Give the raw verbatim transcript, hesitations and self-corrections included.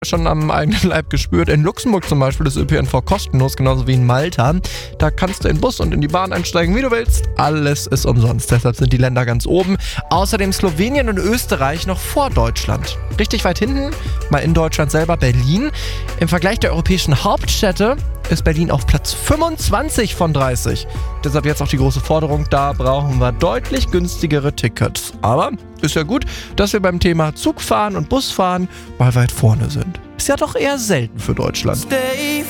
schon am eigenen Leib gespürt. In Luxemburg zum Beispiel ist Ö P N V kostenlos, genauso wie in Malta. Da kannst du in den Bus und in die Bahn einsteigen, wie du willst. Alles ist umsonst, deshalb sind die Länder ganz oben. Außerdem Slowenien und Österreich noch vor Deutschland. Richtig weit hinten, mal in Deutschland selber, Berlin. Im Vergleich der europäischen Hauptstädte ist Berlin auf Platz fünfundzwanzig von dreißig. Deshalb jetzt auch die große Forderung, da brauchen wir deutlich günstigere Tickets. Aber ist ja gut, dass wir beim Thema Zugfahren und Busfahren mal weit vorne sind. Ist ja doch eher selten für Deutschland. Stay